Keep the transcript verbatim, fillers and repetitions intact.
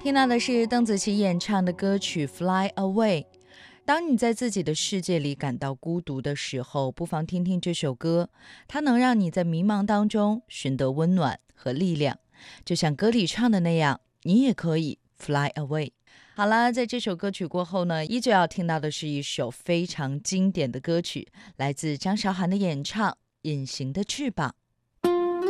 听到的是邓紫棋演唱的歌曲《Fly Away》。当你在自己的世界里感到孤独的时候，不妨听听这首歌，它能让你在迷茫当中寻得温暖和力量。就像歌里唱的那样，你也可以 Fly Away。好了，在这首歌曲过后呢，依旧要听到的是一首非常经典的歌曲，来自张韶涵的演唱《隐形的翅膀》。